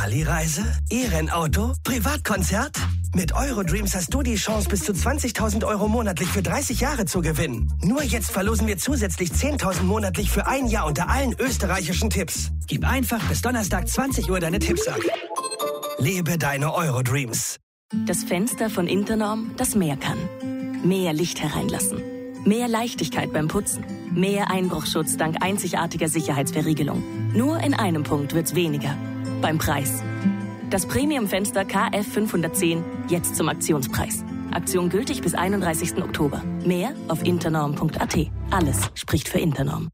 Bali-Reise? E-Rennauto? Privatkonzert? Mit Eurodreams hast du die Chance, bis zu 20.000 Euro monatlich für 30 Jahre zu gewinnen. Nur jetzt verlosen wir zusätzlich 10.000 monatlich für ein Jahr unter allen österreichischen Tipps. Gib einfach bis Donnerstag 20 Uhr deine Tipps ab. Lebe deine Eurodreams. Das Fenster von Internorm, das mehr kann. Mehr Licht hereinlassen. Mehr Leichtigkeit beim Putzen. Mehr Einbruchschutz dank einzigartiger Sicherheitsverriegelung. Nur in einem Punkt wird's weniger. Beim Preis. Das Premium-Fenster KF 510 jetzt zum Aktionspreis. Aktion gültig bis 31. Oktober. Mehr auf internorm.at. Alles spricht für Internorm.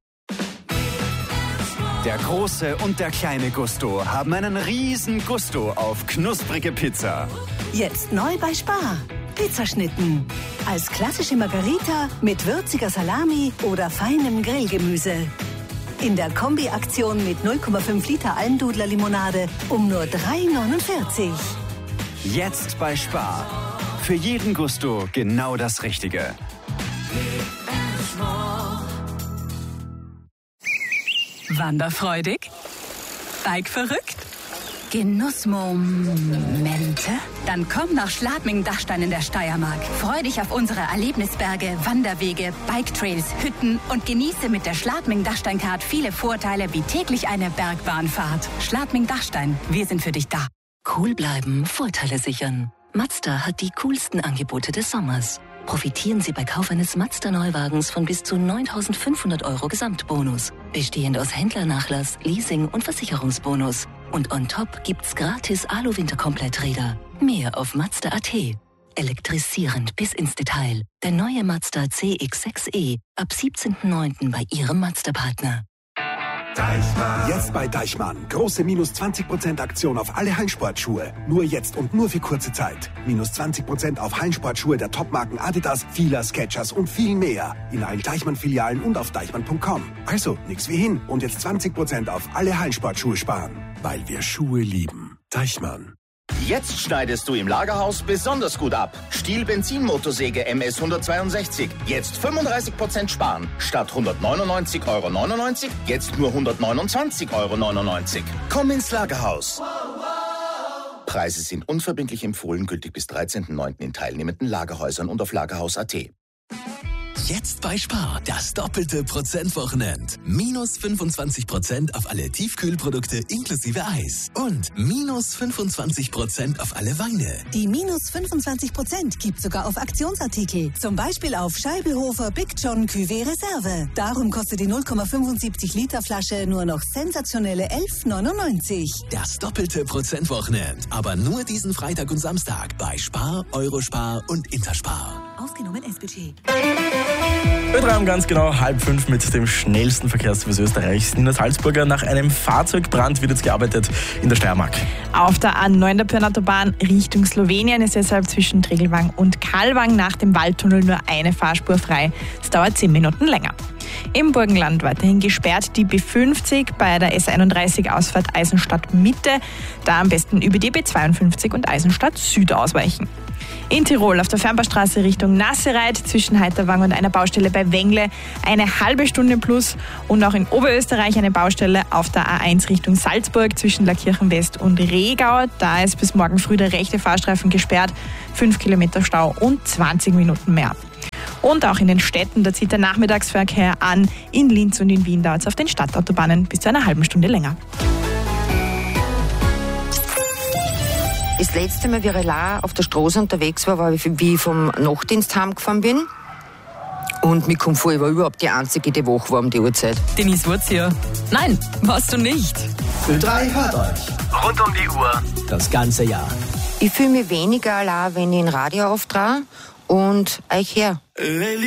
Der große und der kleine Gusto haben einen riesen Gusto auf knusprige Pizza. Jetzt neu bei Spar. Pizzaschnitten. Als klassische Margarita mit würziger Salami oder feinem Grillgemüse. In der Kombi-Aktion mit 0,5 Liter Almdudler-Limonade um nur 3,49. Jetzt bei Spar. Für jeden Gusto genau das Richtige. Wanderfreudig? Bikeverrückt? Genussmomente? Dann komm nach Schladming-Dachstein in der Steiermark. Freu dich auf unsere Erlebnisberge, Wanderwege, Biketrails, Hütten und genieße mit der Schladming-Dachstein-Card viele Vorteile wie täglich eine Bergbahnfahrt. Schladming-Dachstein, wir sind für dich da. Cool bleiben, Vorteile sichern. Mazda hat die coolsten Angebote des Sommers. Profitieren Sie bei Kauf eines Mazda-Neuwagens von bis zu 9.500 € Gesamtbonus. Bestehend aus Händlernachlass, Leasing und Versicherungsbonus. Und on top gibt's gratis Alu-Winterkompletträder. Mehr auf Mazda.at. Elektrisierend bis ins Detail. Der neue Mazda CX-6e. Ab 17.09. bei Ihrem Mazda-Partner. Deichmann. Jetzt bei Deichmann. Große minus 20% Aktion auf alle Hallensportschuhe. Nur jetzt und nur für kurze Zeit. Minus 20% auf Hallensportschuhe der Topmarken Adidas, Fila, Skechers und viel mehr. In allen Deichmann-Filialen und auf deichmann.com. Also, nix wie hin. Und jetzt 20% auf alle Hallensportschuhe sparen. Weil wir Schuhe lieben. Deichmann. Jetzt schneidest du im Lagerhaus besonders gut ab. Stihl Benzinmotorsäge MS 162. Jetzt 35% sparen. Statt 199,99 €, jetzt nur 129,99 €. Komm ins Lagerhaus. Preise sind unverbindlich empfohlen, gültig bis 13.09. in teilnehmenden Lagerhäusern und auf Lagerhaus.at. Jetzt bei Spar, das doppelte Prozentwochenend. Minus 25% auf alle Tiefkühlprodukte inklusive Eis. Und minus 25% auf alle Weine. Die minus 25% gibt sogar auf Aktionsartikel. Zum Beispiel auf Scheibelhofer Big John Cuvée Reserve. Darum kostet die 0,75 Liter Flasche nur noch sensationelle 11,99. Das doppelte Prozentwochenend. Aber nur diesen Freitag und Samstag bei Spar, Eurospar und Interspar. Ausgenommen S-Budget. Ö3 um ganz genau 4:30 mit dem schnellsten Verkehrsservice Österreichs. Nina Salzburger, nach einem Fahrzeugbrand wird jetzt gearbeitet in der Steiermark. Auf der A9 der Pirnautobahn Richtung Slowenien ist deshalb zwischen Tregelwang und Kalwang nach dem Waldtunnel nur eine Fahrspur frei. Es dauert 10 Minuten länger. Im Burgenland weiterhin gesperrt die B50 bei der S31 Ausfahrt Eisenstadt Mitte. Da am besten über die B52 und Eisenstadt Süd ausweichen. In Tirol auf der Fernbahnstraße Richtung Nassereit zwischen Heiterwang und einer Baustelle bei Wengle eine halbe Stunde plus und auch in Oberösterreich eine Baustelle auf der A1 Richtung Salzburg zwischen Lackirchen West und Regau. Da ist bis morgen früh der rechte Fahrstreifen gesperrt, 5 Kilometer Stau und 20 Minuten mehr. Und auch in den Städten, da zieht der Nachmittagsverkehr an. In Linz und in Wien dauert es auf den Stadtautobahnen bis zu einer halben Stunde länger. Das letzte Mal, wie ich auf der Straße unterwegs war, wie ich vom Nachtdienst heimgefahren bin. Und mir kommt vor, ich war überhaupt die Einzige, die wach war um die Uhrzeit. Denise Wurz hier. Nein, warst du nicht. Ö3 hört euch. Rund um die Uhr. Das ganze Jahr. Ich fühle mich weniger allein, wenn ich ein Radio auftrage und euch her.